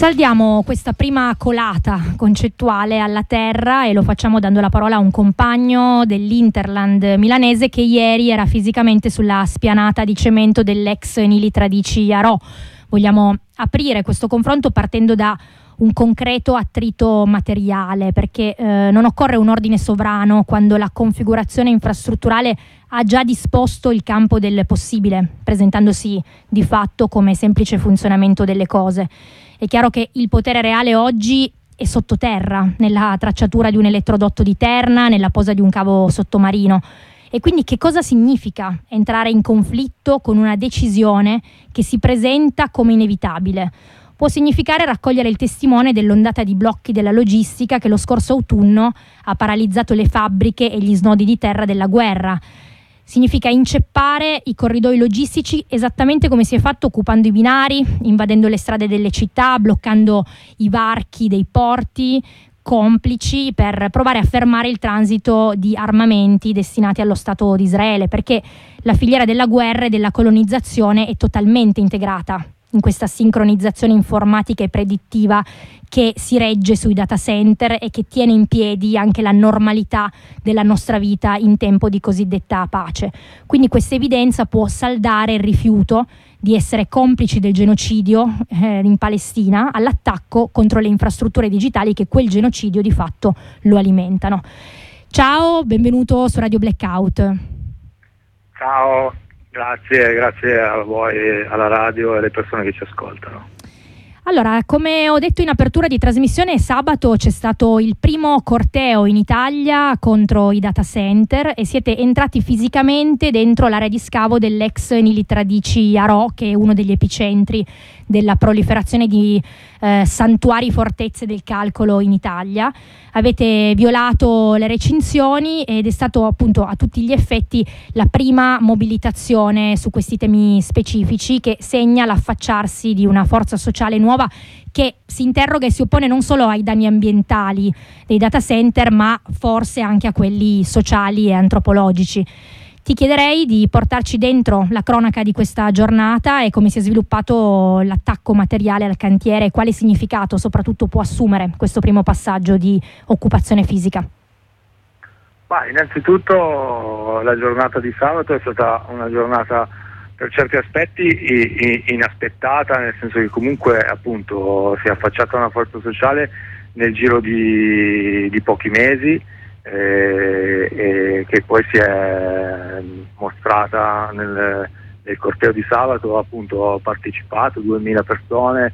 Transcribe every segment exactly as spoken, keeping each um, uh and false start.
Saldiamo questa prima colata concettuale alla terra e lo facciamo dando la parola a un compagno dell'Interland milanese che ieri era fisicamente sulla spianata di cemento dell'ex Nili Tradici a Rho. Vogliamo aprire questo confronto partendo da un concreto attrito materiale, perché eh, non occorre un ordine sovrano quando la configurazione infrastrutturale ha già disposto il campo del possibile, presentandosi di fatto come semplice funzionamento delle cose. È chiaro che il potere reale oggi è sottoterra, nella tracciatura di un elettrodotto di Terna, nella posa di un cavo sottomarino. E quindi che cosa significa entrare in conflitto con una decisione che si presenta come inevitabile? Può significare raccogliere il testimone dell'ondata di blocchi della logistica che lo scorso autunno ha paralizzato le fabbriche e gli snodi di terra della guerra. Significa inceppare i corridoi logistici esattamente come si è fatto occupando i binari, invadendo le strade delle città, bloccando i varchi dei porti, complici per provare a fermare il transito di armamenti destinati allo Stato di Israele, perché la filiera della guerra e della colonizzazione è totalmente integrata in questa sincronizzazione informatica e predittiva che si regge sui data center e che tiene in piedi anche la normalità della nostra vita in tempo di cosiddetta pace. Quindi questa evidenza può saldare il rifiuto di essere complici del genocidio eh, in Palestina all'attacco contro le infrastrutture digitali che quel genocidio di fatto lo alimentano. Ciao, benvenuto su Radio Blackout. Ciao. Grazie, grazie a voi, alla radio e alle persone che ci ascoltano. Allora, come ho detto in apertura di trasmissione, sabato c'è stato il primo corteo in Italia contro i data center e siete entrati fisicamente dentro l'area di scavo dell'ex Nili Tradici a Rho, che è uno degli epicentri della proliferazione di eh, santuari fortezze del calcolo in Italia. Avete violato le recinzioni ed è stato appunto a tutti gli effetti la prima mobilitazione su questi temi specifici, che segna l'affacciarsi di una forza sociale nuova che si interroga e si oppone non solo ai danni ambientali dei data center, ma forse anche a quelli sociali e antropologici. Ti chiederei di portarci dentro la cronaca di questa giornata e come si è sviluppato l'attacco materiale al cantiere e quale significato soprattutto può assumere questo primo passaggio di occupazione fisica. Ma innanzitutto la giornata di sabato è stata una giornata per certi aspetti inaspettata, nel senso che comunque appunto si è affacciata una forza sociale nel giro di, di pochi mesi, Eh, e che poi si è mostrata nel, nel corteo di sabato. Appunto ho partecipato, duemila persone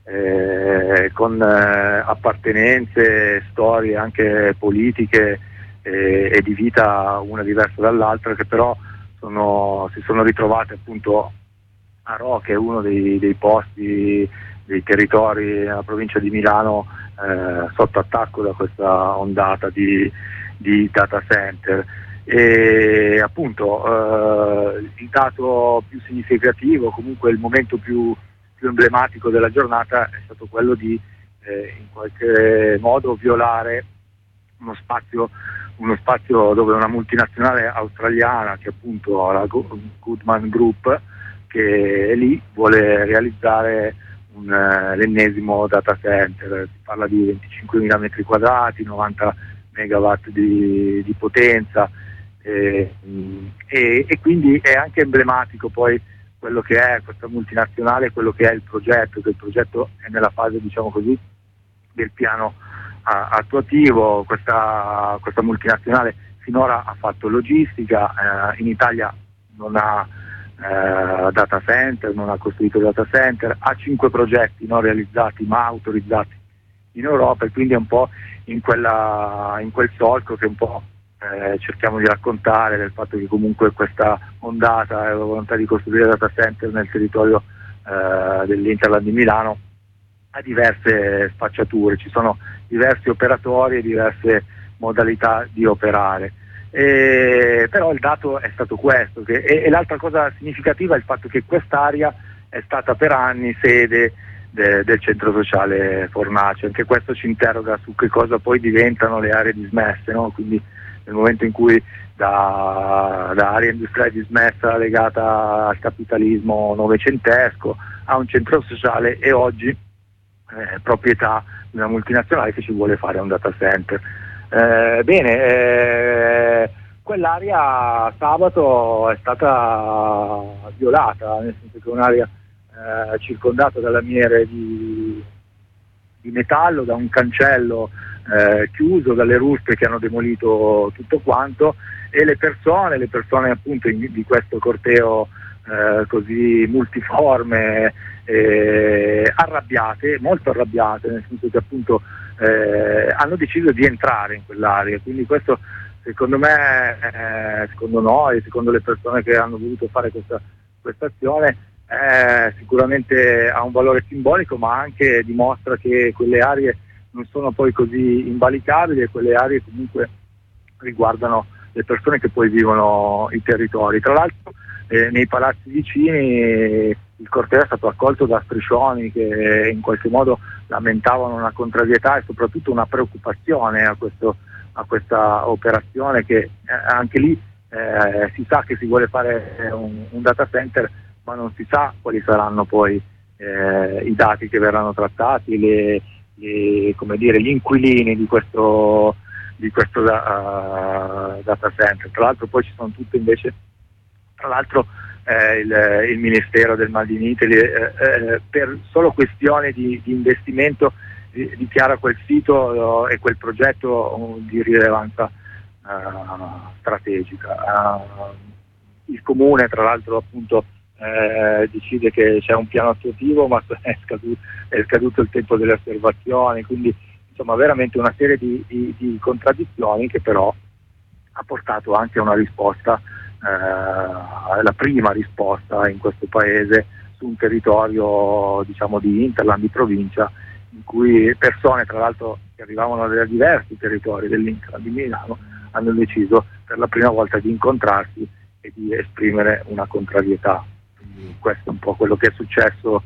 eh, con eh, appartenenze, storie anche politiche eh, e di vita una diversa dall'altra, che però sono, si sono ritrovate appunto a Rho, che è uno dei, dei posti, dei territori nella provincia di Milano eh, sotto attacco da questa ondata di di data center. E appunto eh, il dato più significativo, comunque il momento più, più emblematico della giornata è stato quello di eh, in qualche modo violare uno spazio, uno spazio dove una multinazionale australiana, che appunto la Goodman Group, che è lì, vuole realizzare un, uh, l'ennesimo data center. Si parla di venticinquemila metri quadrati, novanta megawatt di, di potenza eh, e, e quindi è anche emblematico poi quello che è questa multinazionale, quello che è il progetto, che il progetto è nella fase, diciamo così, del piano a, attuativo. Questa, questa multinazionale finora ha fatto logistica, eh, in Italia non ha eh, data center, non ha costruito data center, ha cinque progetti non realizzati ma autorizzati in Europa, e quindi è un po' in, quella, in quel solco che un po' eh, cerchiamo di raccontare, del fatto che comunque questa ondata e la volontà di costruire data center nel territorio eh, dell'Interland di Milano ha diverse sfaccettature, ci sono diversi operatori e diverse modalità di operare. E, però il dato è stato questo, che, e, e l'altra cosa significativa è il fatto che quest'area è stata per anni sede De, del centro sociale Fornace. Anche questo ci interroga su che cosa poi diventano le aree dismesse, no? Quindi nel momento in cui da, da area industriale dismessa legata al capitalismo novecentesco a un centro sociale, e oggi eh, proprietà di una multinazionale che ci vuole fare un data center. Eh, bene, eh, quell'area sabato è stata violata, nel senso che è un'area eh, circondata da lamiere di, di metallo, da un cancello eh, chiuso, dalle ruspe che hanno demolito tutto quanto, e le persone, le persone appunto in, di questo corteo eh, così multiforme, eh, arrabbiate, molto arrabbiate, nel senso che appunto eh, hanno deciso di entrare in quell'area, quindi questo secondo me, eh, secondo noi, secondo le persone che hanno voluto fare questa, questa azione, eh, sicuramente ha un valore simbolico, ma anche dimostra che quelle aree non sono poi così invalicabili, e quelle aree comunque riguardano le persone che poi vivono i territori. Tra l'altro eh, nei palazzi vicini il corteo è stato accolto da striscioni che in qualche modo lamentavano una contrarietà e soprattutto una preoccupazione a, questo, a questa operazione, che eh, anche lì eh, si sa che si vuole fare un, un data center, ma non si sa quali saranno poi eh, i dati che verranno trattati, le, le, come dire, gli inquilini di questo, di questo da, uh, data center. Tra l'altro poi ci sono tutte invece, tra l'altro eh, il, il Ministero del Made in Italy eh, eh, per solo questione di, di investimento eh, dichiara quel sito eh, e quel progetto uh, di rilevanza uh, strategica. Uh, il Comune tra l'altro appunto Eh, decide che c'è un piano attuativo, ma è scaduto, è scaduto il tempo delle osservazioni, quindi insomma veramente una serie di, di, di contraddizioni che però ha portato anche a una risposta, eh, la prima risposta in questo paese su un territorio diciamo di Interland, di provincia, in cui persone tra l'altro che arrivavano da diversi territori dell'Interland di Milano hanno deciso per la prima volta di incontrarsi e di esprimere una contrarietà. Questo è un po' quello che è successo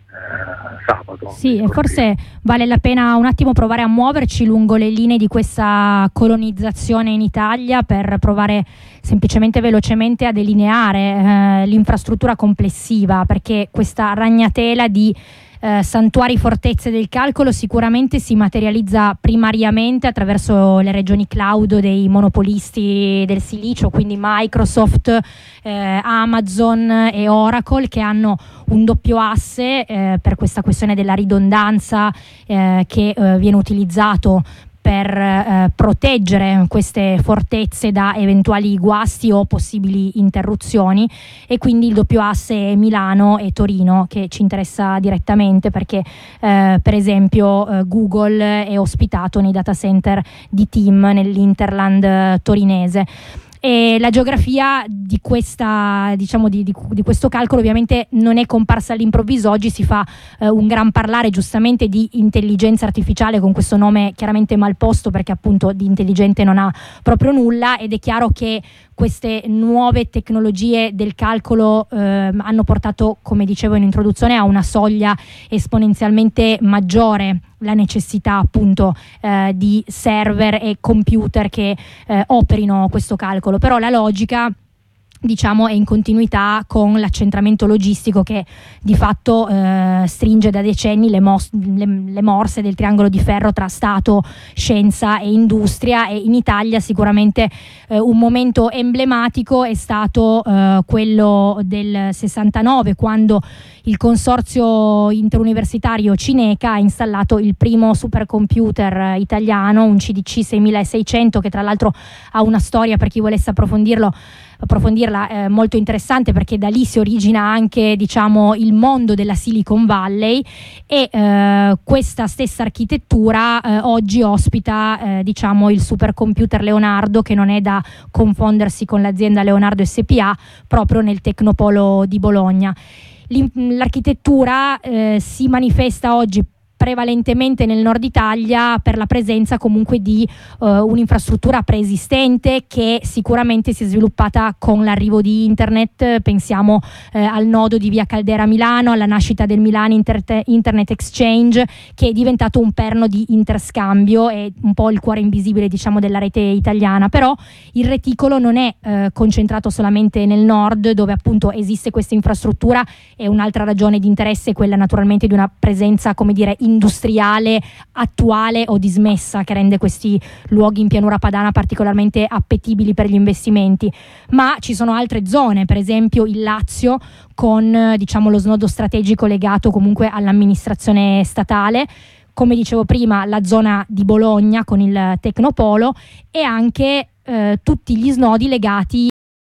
eh, sabato. Sì, e forse vale la pena un attimo provare a muoverci lungo le linee di questa colonizzazione in Italia per provare semplicemente velocemente a delineare eh, l'infrastruttura complessiva, perché questa ragnatela di Eh, santuari fortezze del calcolo sicuramente si materializza primariamente attraverso le regioni cloud dei monopolisti del silicio, quindi Microsoft, eh, Amazon e Oracle, che hanno un doppio asse eh, per questa questione della ridondanza eh, che eh, viene utilizzato per eh, proteggere queste fortezze da eventuali guasti o possibili interruzioni, e quindi il doppio asse Milano e Torino, che ci interessa direttamente perché eh, per esempio eh, Google è ospitato nei data center di Team nell'Interland eh, torinese. E la geografia di questa, diciamo di, di, di questo calcolo ovviamente non è comparsa all'improvviso. Oggi si fa eh, un gran parlare giustamente di intelligenza artificiale, con questo nome chiaramente mal posto perché appunto di intelligente non ha proprio nulla, ed è chiaro che queste nuove tecnologie del calcolo eh, hanno portato, come dicevo in introduzione, a una soglia esponenzialmente maggiore la necessità appunto eh, di server e computer che eh, operino questo calcolo. Però la logica, diciamo, è in continuità con l'accentramento logistico che di fatto eh, stringe da decenni le, mos- le, le morse del triangolo di ferro tra Stato, scienza e industria, e in Italia sicuramente eh, un momento emblematico è stato eh, quello del sessantanove, quando il consorzio interuniversitario Cineca ha installato il primo supercomputer italiano, un C D C seiemilaseicento, che tra l'altro ha una storia, per chi volesse approfondirlo approfondirla, eh, molto interessante, perché da lì si origina anche, diciamo, il mondo della Silicon Valley, e eh, questa stessa architettura eh, oggi ospita eh, diciamo il supercomputer Leonardo, che non è da confondersi con l'azienda Leonardo S P A, proprio nel Tecnopolo di Bologna. L'architettura eh, si manifesta oggi prevalentemente nel nord Italia per la presenza comunque di uh, un'infrastruttura preesistente che sicuramente si è sviluppata con l'arrivo di internet. Pensiamo eh, al nodo di via Caldera a Milano, alla nascita del Milan Inter- Internet Exchange, che è diventato un perno di interscambio e un po' il cuore invisibile, diciamo, della rete italiana. Però il reticolo non è eh, concentrato solamente nel nord, dove appunto esiste questa infrastruttura, e un'altra ragione di interesse è quella naturalmente di una presenza, come dire, industriale attuale o dismessa che rende questi luoghi in pianura padana particolarmente appetibili per gli investimenti, ma ci sono altre zone, per esempio il Lazio con diciamo lo snodo strategico legato comunque all'amministrazione statale, come dicevo prima la zona di Bologna con il Tecnopolo e anche eh, tutti gli snodi legati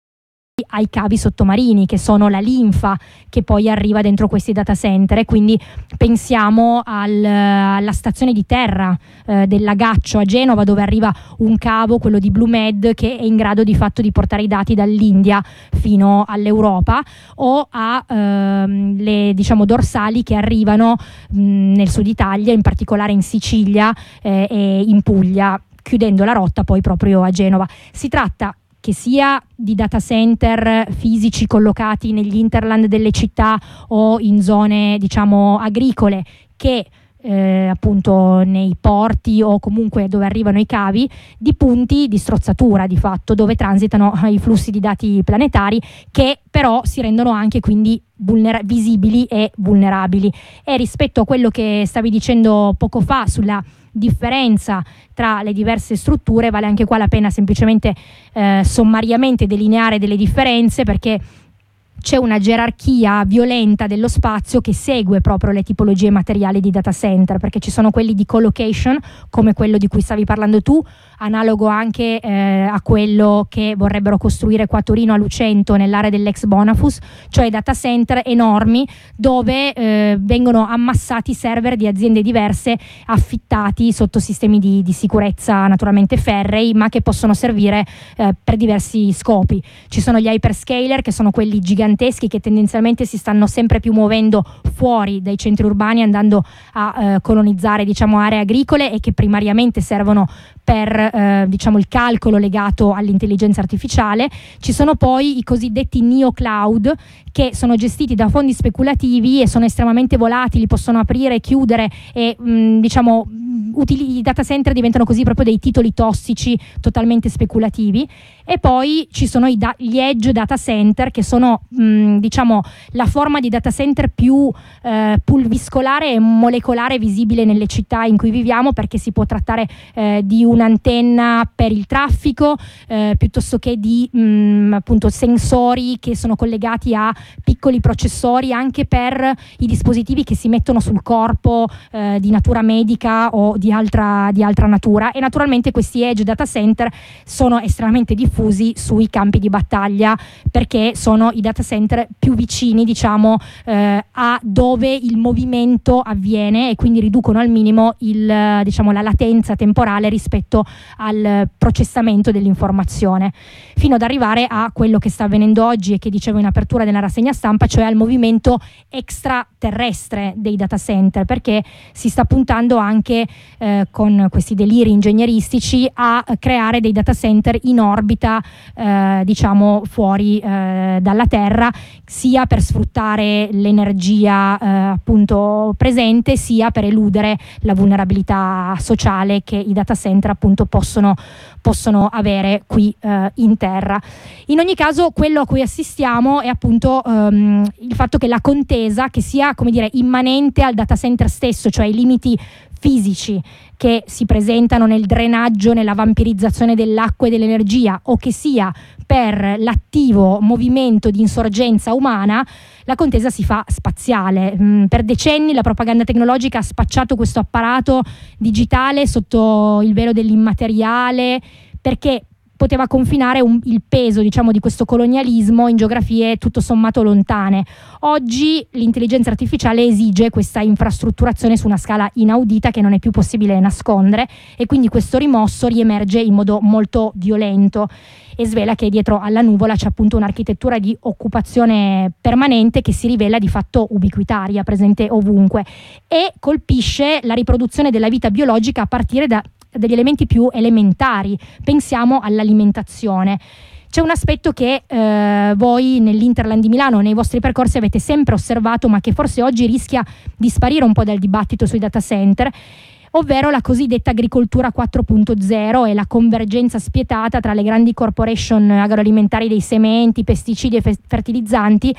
ai cavi sottomarini che sono la linfa che poi arriva dentro questi data center, e quindi pensiamo al, alla stazione di terra eh, del Lagaccio a Genova, dove arriva un cavo, quello di BlueMed, che è in grado di fatto di portare i dati dall'India fino all'Europa, o a ehm, le diciamo dorsali che arrivano mh, nel sud Italia, in particolare in Sicilia eh, e in Puglia, chiudendo la rotta poi proprio a Genova. Si tratta che sia di data center fisici collocati negli hinterland delle città o in zone diciamo agricole, che eh, appunto nei porti o comunque dove arrivano i cavi, di punti di strozzatura di fatto dove transitano i flussi di dati planetari, che però si rendono anche quindi vulnera- visibili e vulnerabili. E rispetto a quello che stavi dicendo poco fa sulla differenza tra le diverse strutture, vale anche qua la pena semplicemente eh, sommariamente delineare delle differenze, perché c'è una gerarchia violenta dello spazio che segue proprio le tipologie materiali di data center, perché ci sono quelli di collocation, come quello di cui stavi parlando tu, analogo anche eh, a quello che vorrebbero costruire qua a Torino a Lucento nell'area dell'ex Bonafus, cioè data center enormi dove eh, vengono ammassati server di aziende diverse affittati sotto sistemi di, di sicurezza naturalmente ferrei, ma che possono servire eh, per diversi scopi. Ci sono gli hyperscaler, che sono quelli giganteschi che tendenzialmente si stanno sempre più muovendo fuori dai centri urbani, andando a eh, colonizzare diciamo aree agricole, e che primariamente servono per eh, diciamo il calcolo legato all'intelligenza artificiale. Ci sono poi i cosiddetti neo cloud, che sono gestiti da fondi speculativi e sono estremamente volatili, possono aprire e chiudere, e mh, diciamo utili, i data center diventano così proprio dei titoli tossici totalmente speculativi. E poi ci sono i da- gli edge data center, che sono mh, diciamo la forma di data center più eh, pulviscolare e molecolare visibile nelle città in cui viviamo, perché si può trattare eh, di un'antenna per il traffico eh, piuttosto che di mh, appunto sensori che sono collegati a piccoli processori anche per i dispositivi che si mettono sul corpo eh, di natura medica o di altra, di altra natura. E naturalmente questi edge data center sono estremamente diffusi sui campi di battaglia, perché sono i data center più vicini diciamo eh, a dove il movimento avviene, e quindi riducono al minimo il, diciamo, la latenza temporale rispetto al processamento dell'informazione, fino ad arrivare a quello che sta avvenendo oggi e che dicevo in apertura della rassegna stampa, cioè al movimento extraterrestre dei data center, perché si sta puntando anche eh, con questi deliri ingegneristici a creare dei data center in orbita eh, diciamo fuori eh, dalla Terra, sia per sfruttare l'energia eh, appunto presente, sia per eludere la vulnerabilità sociale che i data center appunto possono, possono avere qui eh, in terra. In ogni caso, quello a cui assistiamo è appunto um, il fatto che la contesa, che sia come dire immanente al data center stesso, cioè i limiti fisici che si presentano nel drenaggio, nella vampirizzazione dell'acqua e dell'energia, o che sia per l'attivo movimento di insorgenza umana, la contesa si fa spaziale. Mm, per decenni la propaganda tecnologica ha spacciato questo apparato digitale sotto il velo dell'immateriale, perché poteva confinare un, il peso diciamo di questo colonialismo in geografie tutto sommato lontane. Oggi l'intelligenza artificiale esige questa infrastrutturazione su una scala inaudita che non è più possibile nascondere, e quindi questo rimosso riemerge in modo molto violento e svela che dietro alla nuvola c'è appunto un'architettura di occupazione permanente che si rivela di fatto ubiquitaria, presente ovunque, e colpisce la riproduzione della vita biologica a partire da degli elementi più elementari. Pensiamo all'alimentazione. C'è un aspetto che eh, voi nell'Interland di Milano, nei vostri percorsi, avete sempre osservato, ma che forse oggi rischia di sparire un po' dal dibattito sui data center, ovvero la cosiddetta agricoltura quattro punto zero e la convergenza spietata tra le grandi corporation agroalimentari dei sementi, pesticidi e fe- fertilizzanti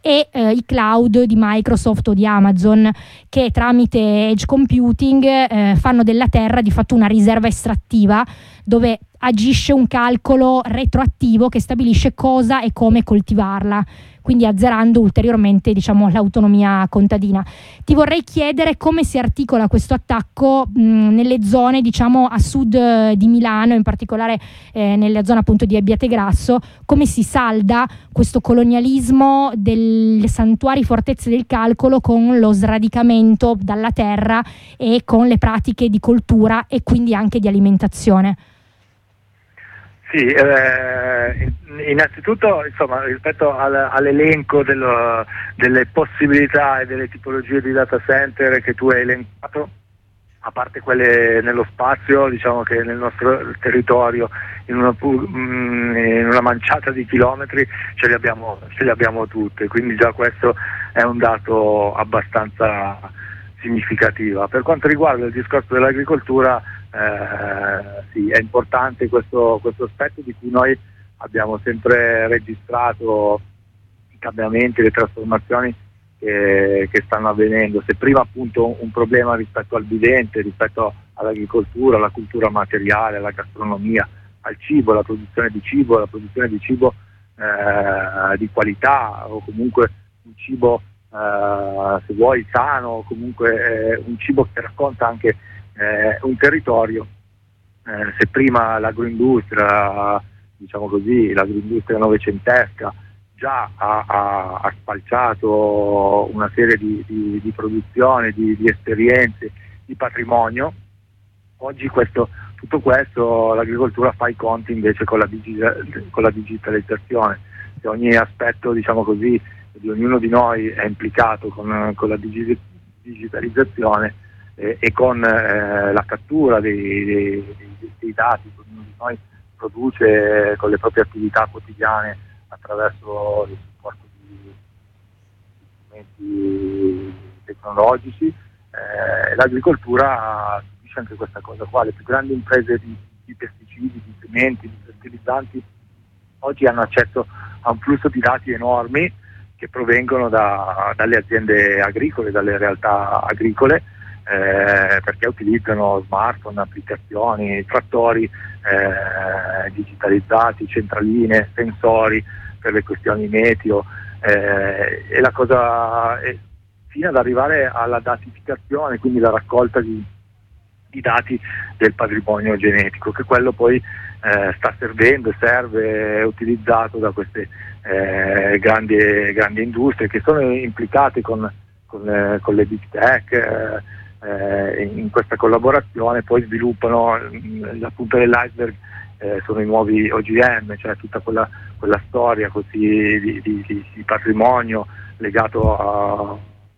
e eh, i cloud di Microsoft o di Amazon, che tramite edge computing eh, fanno della terra di fatto una riserva estrattiva dove agisce un calcolo retroattivo che stabilisce cosa e come coltivarla, quindi azzerando ulteriormente, diciamo, l'autonomia contadina. Ti vorrei chiedere come si articola questo attacco mh, nelle zone, diciamo, a sud eh, di Milano, in particolare eh, nella zona appunto di Abbiategrasso, come si salda questo colonialismo delle santuari fortezze del calcolo con lo sradicamento dalla terra e con le pratiche di coltura e quindi anche di alimentazione. Sì, eh, innanzitutto insomma, rispetto al, all'elenco dello, delle possibilità e delle tipologie di data center che tu hai elencato, a parte quelle nello spazio, diciamo che nel nostro territorio in una, in una manciata di chilometri ce le abbiamo, ce le abbiamo tutte, quindi già questo è un dato abbastanza significativo. Per quanto riguarda il discorso dell'agricoltura, Eh, sì, è importante questo, questo aspetto di cui noi abbiamo sempre registrato i cambiamenti, le trasformazioni che, che stanno avvenendo. Se prima appunto un problema rispetto al vivente, rispetto all'agricoltura, alla cultura materiale, alla gastronomia, al cibo, alla produzione di cibo, la produzione di cibo eh, di qualità o comunque un cibo eh, se vuoi sano, o comunque eh, un cibo che racconta anche Eh, un territorio. Eh, se prima l'agroindustria, diciamo così, l'agroindustria novecentesca già ha, ha, ha spalciato una serie di, di, di produzione, di, di esperienze, di patrimonio, oggi questo, tutto questo l'agricoltura fa i conti invece con la, digi- con la digitalizzazione. Se ogni aspetto, diciamo così, di ognuno di noi è implicato con, con la digi- digitalizzazione Eh, e con eh, la cattura dei, dei, dei dati che ognuno di noi produce con le proprie attività quotidiane attraverso il supporto di strumenti tecnologici, eh, l'agricoltura subisce anche questa cosa qua. Le più grandi imprese di, di pesticidi, di sementi, di fertilizzanti oggi hanno accesso a un flusso di dati enormi che provengono da, dalle aziende agricole, dalle realtà agricole, Eh, perché utilizzano smartphone, applicazioni, trattori eh, digitalizzati, centraline, sensori per le questioni meteo eh, e la cosa è, fino ad arrivare alla datificazione, quindi la raccolta di, di dati del patrimonio genetico, che quello poi eh, sta servendo e serve, è utilizzato da queste eh, grandi, grandi industrie che sono implicate con, con, eh, con le big tech. Eh, Eh, in questa collaborazione poi sviluppano la punta dell'iceberg, eh, sono i nuovi O G M, cioè tutta quella, quella storia così di, di, di, di patrimonio legato a,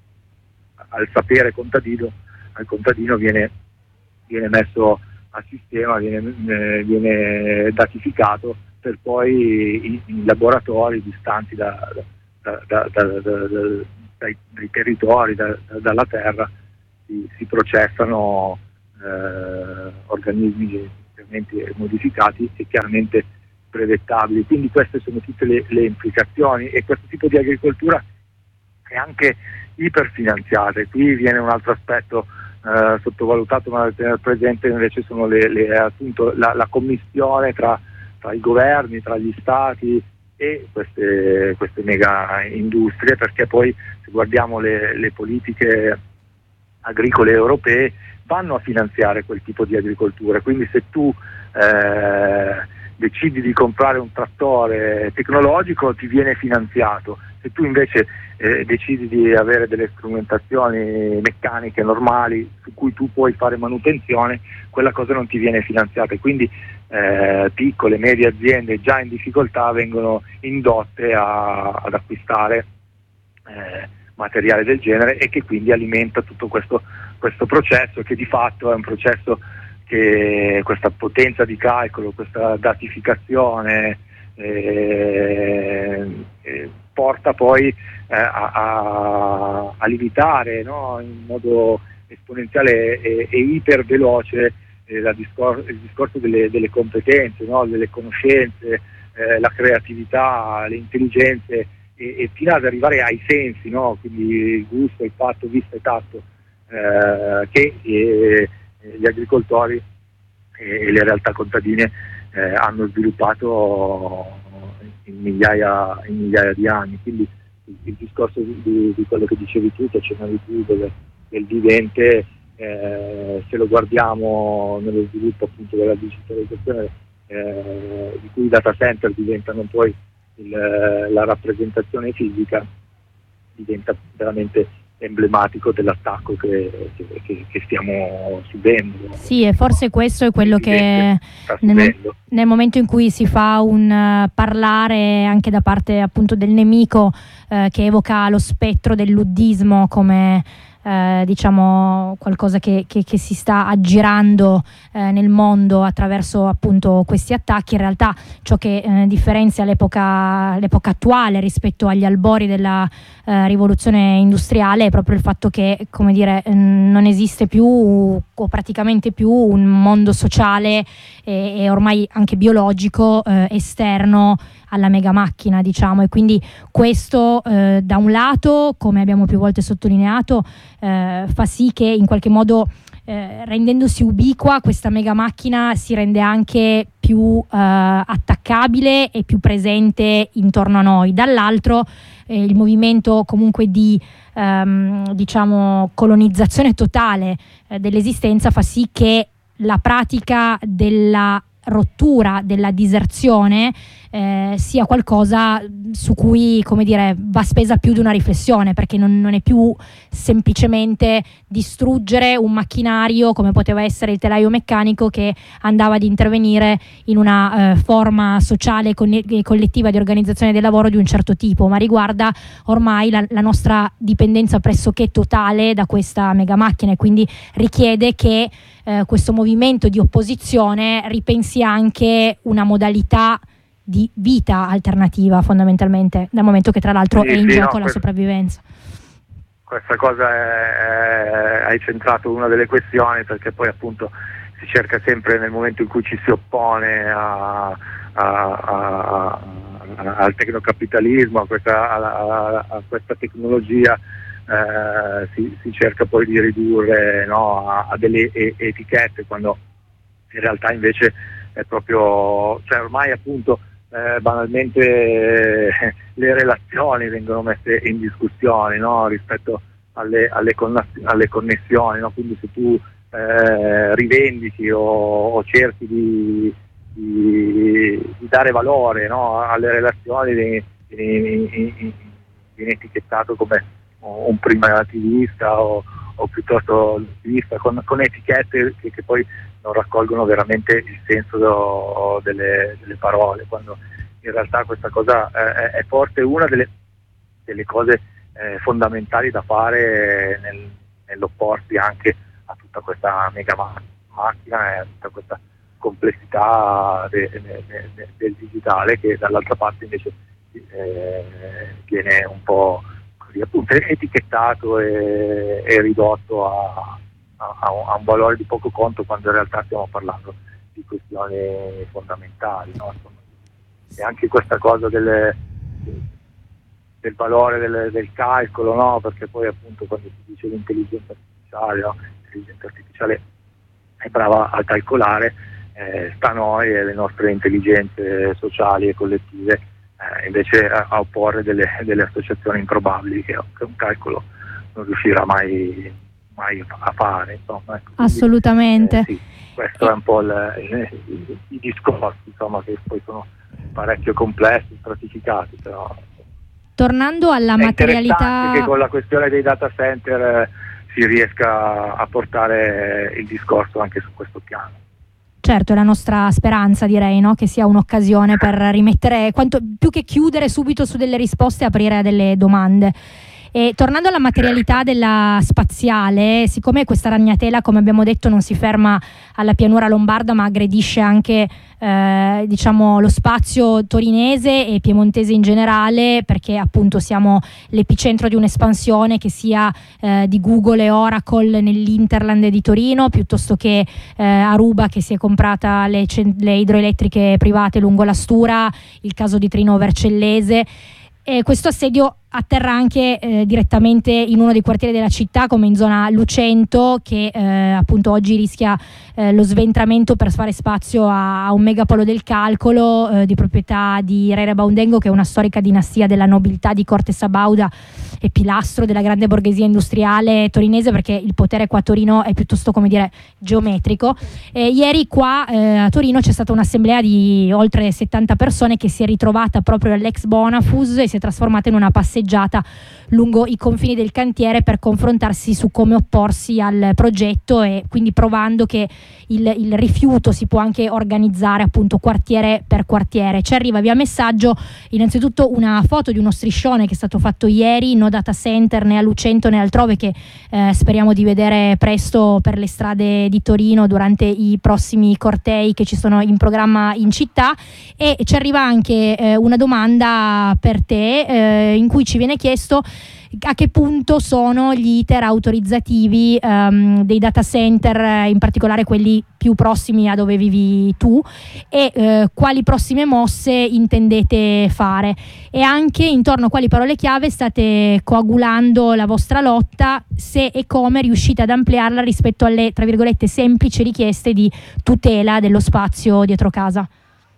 al sapere contadino, al contadino viene, viene messo a sistema, viene, eh, viene datificato per poi in, in laboratori distanti da, da, da, da, da, da, dai, dai territori, da, da, dalla terra. Si, si processano eh, organismi geneticamente modificati e chiaramente brevettabili, quindi queste sono tutte le, le implicazioni, e questo tipo di agricoltura è anche iperfinanziata. E qui viene un altro aspetto eh, sottovalutato ma da tenere presente, invece sono le, le, appunto, la, la commissione tra, tra i governi, tra gli stati e queste, queste mega industrie, perché poi se guardiamo le, le politiche agricole europee vanno a finanziare quel tipo di agricoltura, quindi se tu eh, decidi di comprare un trattore tecnologico ti viene finanziato, se tu invece eh, decidi di avere delle strumentazioni meccaniche normali su cui tu puoi fare manutenzione, quella cosa non ti viene finanziata, e quindi eh, piccole, medie aziende già in difficoltà vengono indotte a, ad acquistare eh, materiale del genere, e che quindi alimenta tutto questo, questo processo, che di fatto è un processo che questa potenza di calcolo, questa datificazione eh, eh, porta poi eh, a, a, a limitare, no, in modo esponenziale e, e iperveloce eh, la discor- il discorso delle, delle competenze, no, delle conoscenze, eh, la creatività, le intelligenze e, e fino ad arrivare ai sensi, no? Quindi il gusto, il fatto, vista e tatto, eh, che eh, gli agricoltori e le realtà contadine eh, hanno sviluppato in migliaia, in migliaia di anni. Quindi il, il discorso di, di quello che dicevi tu, che accennavi tu, del, del vivente, eh, se lo guardiamo nello sviluppo appunto della digitalizzazione, eh, di cui i data center diventano poi il, la rappresentazione fisica, diventa veramente emblematico dell'attacco che, che, che stiamo subendo. Sì, e forse questo è quello che nel, nel momento in cui si fa un uh, parlare anche da parte appunto del nemico uh, che evoca lo spettro del luddismo come Eh, diciamo qualcosa che, che, che si sta aggirando eh, nel mondo attraverso appunto questi attacchi. In realtà ciò che eh, differenzia l'epoca, l'epoca attuale rispetto agli albori della eh, rivoluzione industriale è proprio il fatto che, come dire, non esiste più o praticamente più un mondo sociale e, e ormai anche biologico eh, esterno alla mega macchina, diciamo, e quindi questo eh, da un lato, come abbiamo più volte sottolineato, eh, fa sì che in qualche modo eh, rendendosi ubiqua questa mega macchina si rende anche più eh, attaccabile e più presente intorno a noi. Dall'altro eh, il movimento comunque di ehm, diciamo colonizzazione totale eh, dell'esistenza fa sì che la pratica della rottura, della diserzione eh, sia qualcosa su cui, come dire, va spesa più di una riflessione, perché non, non è più semplicemente distruggere un macchinario come poteva essere il telaio meccanico che andava ad intervenire in una eh, forma sociale e collettiva di organizzazione del lavoro di un certo tipo, ma riguarda ormai la, la nostra dipendenza pressoché totale da questa mega macchina, e quindi richiede che eh, questo movimento di opposizione ripensi anche una modalità di vita alternativa, fondamentalmente, dal momento che tra l'altro sì, è in sì, gioco no, la questo, sopravvivenza. Questa cosa è, è, hai centrato una delle questioni, perché poi appunto si cerca sempre, nel momento in cui ci si oppone a, a, a, a, al tecnocapitalismo, a questa, a, a questa tecnologia, eh, si, si cerca poi di ridurre, no, a, a delle e- etichette, quando in realtà invece è proprio, cioè ormai appunto eh, banalmente eh, le relazioni vengono messe in discussione, no, rispetto alle, alle, conna- alle connessioni, no? Quindi se tu eh, rivendichi o, o cerchi di, di, di dare valore, no, alle relazioni, vieni, vieni, vieni etichettato come un primativista o, o piuttosto attivista, con, con etichette che, che poi non raccolgono veramente il senso do, delle, delle parole, quando in realtà questa cosa eh, è forse una delle, delle cose eh, fondamentali da fare nel, nell'opporsi anche a tutta questa mega macchina e a tutta questa complessità de, de, de, de, del digitale, che dall'altra parte invece eh, viene un po' così appunto etichettato e, e ridotto a ha un valore di poco conto, quando in realtà stiamo parlando di questioni fondamentali, no? E anche questa cosa delle, del valore del, del calcolo, no? Perché poi appunto quando si dice l'intelligenza artificiale, no? L'intelligenza artificiale è brava a calcolare, eh, sta a noi e le nostre intelligenze sociali e collettive eh, invece a, a opporre delle, delle associazioni improbabili che, che un calcolo non riuscirà mai mai a fare, insomma. Ecco, assolutamente. Quindi, eh, sì, questo è un po' il, il, i discorsi, insomma, che poi sono parecchio complessi, stratificati, però tornando alla è materialità, che con la questione dei data center eh, si riesca a portare il discorso anche su questo piano. Certo, è la nostra speranza, direi, no? Che sia un'occasione per rimettere, quanto più che chiudere subito su delle risposte, aprire a delle domande. E tornando alla materialità della spaziale, siccome questa ragnatela, come abbiamo detto, non si ferma alla pianura lombarda ma aggredisce anche eh, diciamo lo spazio torinese e piemontese in generale, perché appunto siamo l'epicentro di un'espansione che sia eh, di Google e Oracle nell'Interland di Torino, piuttosto che eh, Aruba che si è comprata le, le idroelettriche private lungo la Stura, il caso di Trino Vercellese. E questo assedio atterra anche eh, direttamente in uno dei quartieri della città, come in zona Lucento, che eh, appunto oggi rischia eh, lo sventramento per fare spazio a, a un megapolo del calcolo eh, di proprietà di Re Baundengo, che è una storica dinastia della nobiltà di Corte Sabauda e pilastro della grande borghesia industriale torinese, perché il potere qua a Torino è piuttosto, come dire, geometrico. E ieri qua eh, a Torino c'è stata un'assemblea di oltre settanta persone che si è ritrovata proprio all'ex Bonafus e si è trasformata in una passeggiata lungo i confini del cantiere per confrontarsi su come opporsi al progetto, e quindi provando che il, il rifiuto si può anche organizzare appunto quartiere per quartiere. Ci arriva via messaggio innanzitutto una foto di uno striscione che è stato fatto ieri, no data center né a Lucento né altrove, che eh, speriamo di vedere presto per le strade di Torino durante i prossimi cortei che ci sono in programma in città. E ci arriva anche eh, una domanda per te eh, in cui ci viene chiesto a che punto sono gli iter autorizzativi um, dei data center, in particolare quelli più prossimi a dove vivi tu, e uh, quali prossime mosse intendete fare, e anche intorno a quali parole chiave state coagulando la vostra lotta, se e come riuscite ad ampliarla rispetto alle, tra virgolette, semplici richieste di tutela dello spazio dietro casa.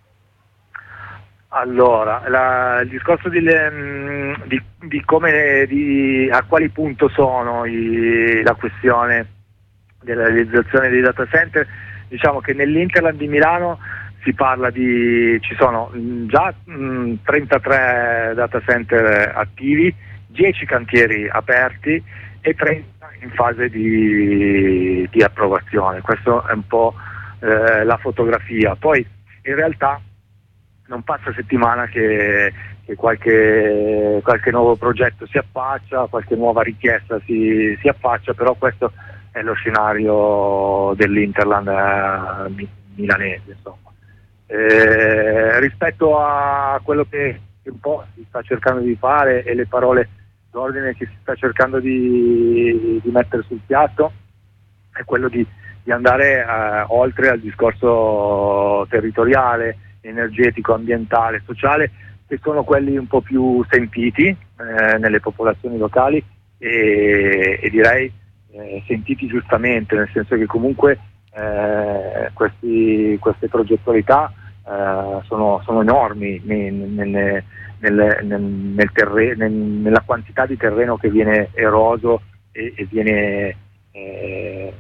Allora, la, il discorso di, di, di come, di, a quali punto sono i, la questione della realizzazione dei data center, diciamo che nell'Interland di Milano si parla di, ci sono già mh, trentatré data center attivi, dieci cantieri aperti e trenta in fase di, di approvazione. Questo è un po' eh, la fotografia. Poi in realtà non passa settimana che, che qualche, qualche nuovo progetto si affaccia, qualche nuova richiesta si, si affaccia, però questo è lo scenario dell'Interland eh, milanese. Insomma. Eh, rispetto a quello che, che un po' si sta cercando di fare e le parole d'ordine che si sta cercando di, di mettere sul piatto, è quello di, di andare eh, oltre al discorso territoriale, energetico, ambientale, sociale, che sono quelli un po' più sentiti eh, nelle popolazioni locali e, e direi eh, sentiti giustamente, nel senso che comunque eh, questi, queste progettualità eh, sono, sono enormi nel, nel, nel, nel terre, nel, nella quantità di terreno che viene eroso e, e viene eh,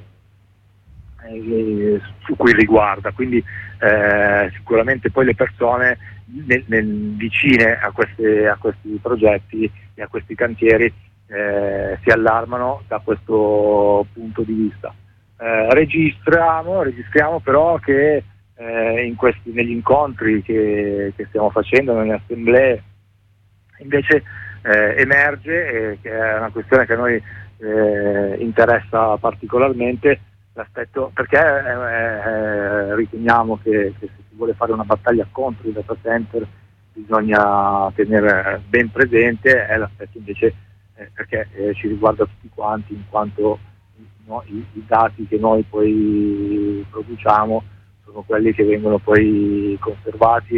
su cui riguarda, quindi eh, sicuramente poi le persone nel, nel, vicine a, queste, a questi progetti e a questi cantieri eh, si allarmano da questo punto di vista. Eh, registriamo, registriamo però che eh, in questi, negli incontri che, che stiamo facendo, nelle assemblee, invece eh, emerge, eh, che è una questione che a noi eh, interessa particolarmente, l'aspetto, perché eh, eh, riteniamo che, che se si vuole fare una battaglia contro i data center bisogna tenere ben presente è l'aspetto invece eh, perché eh, ci riguarda tutti quanti, in quanto no, i, i dati che noi poi produciamo sono quelli che vengono poi conservati